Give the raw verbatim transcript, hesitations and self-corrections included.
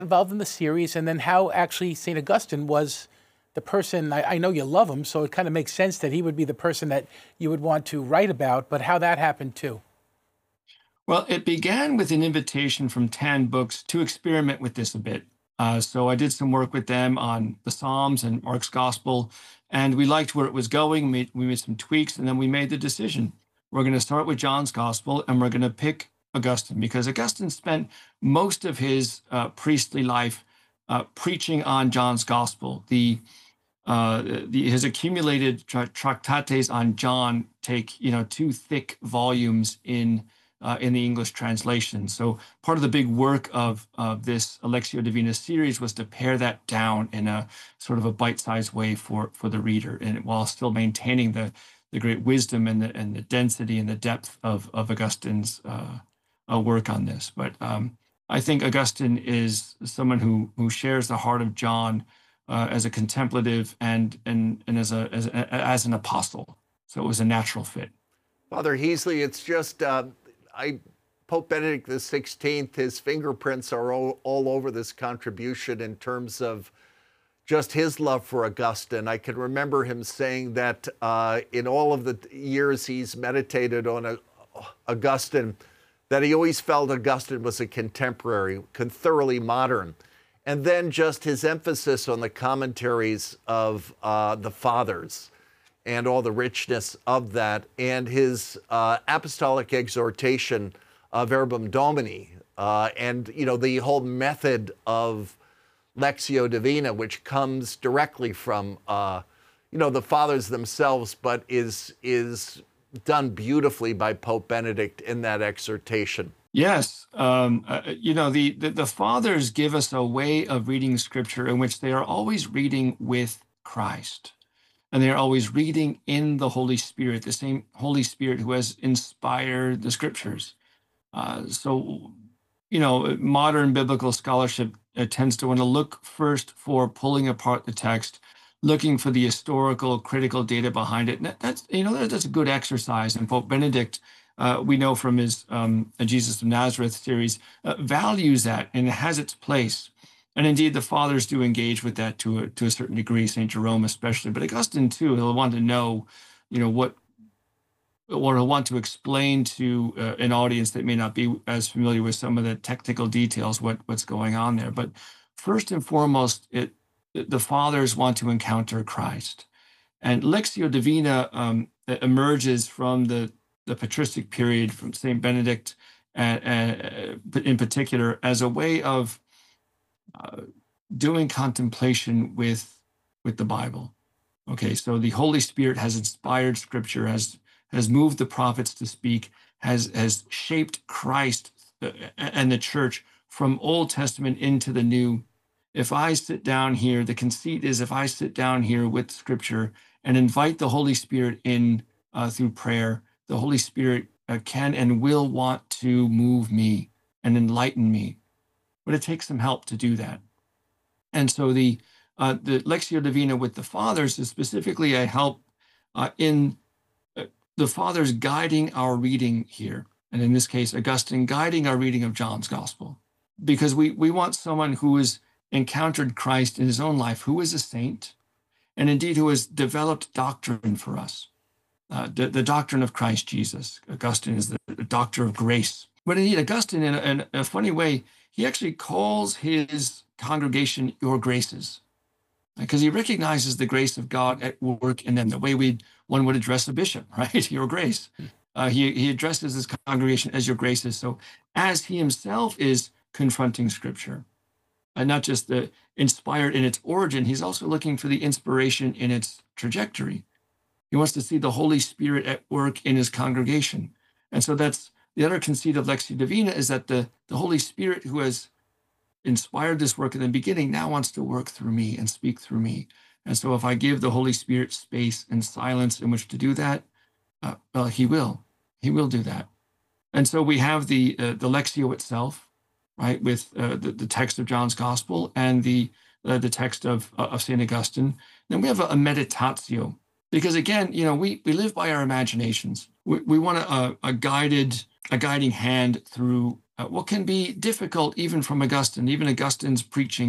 involved in the series, and then how actually Saint Augustine was the person. I, I know you love him, so it kind of makes sense that he would be the person that you would want to write about, but how that happened too. Well, it began with an invitation from Tan Books to experiment with this a bit. Uh, so I did some work with them on the Psalms and Mark's Gospel, and we liked where it was going. We, we made some tweaks, and then we made the decision. We're going to start with John's Gospel, and we're going to pick Augustine, because Augustine spent most of his uh, priestly life uh, preaching on John's Gospel. The, uh, the his accumulated tra- tractates on John take, you know, two thick volumes in uh, in the English translation. So part of the big work of, of this Lectio Divina series was to pare that down in a sort of a bite-sized way for, for the reader, and while still maintaining the, the great wisdom and the, and the density and the depth of, of Augustine's uh, uh, work on this. But um, I think Augustine is someone who, who shares the heart of John uh, as a contemplative and, and, and as, a, as, a, as an apostle. So it was a natural fit. Father Heasley, it's just... Uh... I, Pope Benedict the sixteenth, his fingerprints are all, all over this contribution in terms of just his love for Augustine. I can remember him saying that uh, in all of the years he's meditated on a, Augustine, that he always felt Augustine was a contemporary, thoroughly modern. And then just his emphasis on the commentaries of uh, the fathers and all the richness of that, and his uh, apostolic exhortation of Verbum Domini, uh, and you know the whole method of Lectio Divina, which comes directly from uh, you know the fathers themselves, but is is done beautifully by Pope Benedict in that exhortation. Yes, um, uh, you know the, the the fathers give us a way of reading Scripture in which they are always reading with Christ. And they're always reading in the Holy Spirit, the same Holy Spirit who has inspired the Scriptures. Uh, so, you know, modern biblical scholarship uh, tends to want to look first for pulling apart the text, looking for the historical, critical data behind it. And that, that's, you know, that, that's a good exercise. And Pope Benedict, uh, we know from his um, Jesus of Nazareth series, uh, values that, and it has its place. And indeed, the fathers do engage with that to a, to a certain degree, Saint Jerome especially, but Augustine too. He'll want to know, you know, what, or he'll want to explain to uh, an audience that may not be as familiar with some of the technical details, what, what's going on there. But first and foremost, it, the fathers want to encounter Christ. And Lectio Divina um, emerges from the, the patristic period, from Saint Benedict uh, uh, in particular, as a way of Uh, doing contemplation with with the Bible. Okay, so the Holy Spirit has inspired Scripture, has has moved the prophets to speak, has has shaped Christ and the church from Old Testament into the New. If I sit down here, the conceit is if I sit down here with Scripture and invite the Holy Spirit in uh, through prayer, the Holy Spirit uh, can and will want to move me and enlighten me. But it takes some help to do that. And so the uh, the Lectio Divina with the fathers is specifically a help uh, in uh, the fathers guiding our reading here. And in this case, Augustine guiding our reading of John's Gospel. Because we, we want someone who has encountered Christ in his own life, who is a saint, and indeed who has developed doctrine for us. Uh, the, the doctrine of Christ Jesus. Augustine is the, the doctor of grace. But indeed, Augustine, in a, in a funny way, he actually calls his congregation your graces, because he recognizes the grace of God at work in them, the way we one would address a bishop, right? Your grace. Uh, he, he addresses his congregation as your graces. So as he himself is confronting Scripture, and not just the inspired in its origin, he's also looking for the inspiration in its trajectory. He wants to see the Holy Spirit at work in his congregation. And so that's the other conceit of Lectio Divina, is that the, the Holy Spirit who has inspired this work in the beginning now wants to work through me and speak through me. And so if I give the Holy Spirit space and silence in which to do that, uh, well, he will. He will do that. And so we have the uh, the Lectio itself, right, with uh, the, the text of John's Gospel and the uh, the text of, uh, of Saint Augustine. Then we have a, a meditatio, because again, you know, we, we live by our imaginations. We, we want a, a guided, a guiding hand through uh, what can be difficult even from Augustine, even Augustine's preaching